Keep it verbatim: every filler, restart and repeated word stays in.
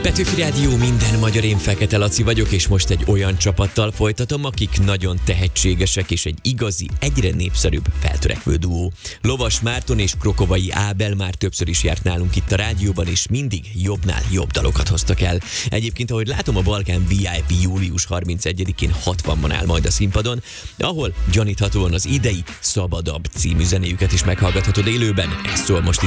Petőfi Rádió, minden magyar, én Fekete Laci vagyok, és most egy olyan csapattal folytatom, akik nagyon tehetségesek, és egy igazi, egyre népszerűbb feltörekvő duó. Lovas Márton és Krokovai Ábel már többször is járt nálunk itt a rádióban, és mindig jobbnál jobb dalokat hoztak el. Egyébként, ahogy látom, a Balkán vé i pé július harmincegyedikén hatvanban áll majd a színpadon, ahol gyaníthatóan az idei Szabadabb című zenéjüket is meghallgathatod élőben. Ez szól most